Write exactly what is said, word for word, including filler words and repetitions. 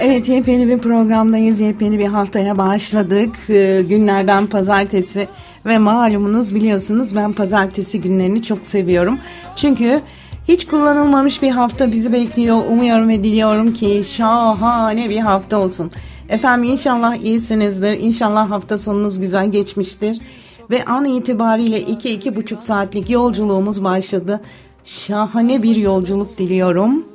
Evet, yepyeni bir programdayız. Yepyeni bir haftaya başladık. Ee, günlerden pazartesi ve malumunuz, biliyorsunuz ben pazartesi günlerini çok seviyorum. Çünkü hiç kullanılmamış bir hafta bizi bekliyor. Umuyorum ve diliyorum ki şahane bir hafta olsun. Efendim, inşallah iyisinizdir. İnşallah hafta sonunuz güzel geçmiştir. Ve an itibariyle iki iki buçuk saatlik yolculuğumuz başladı. Şahane bir yolculuk diliyorum.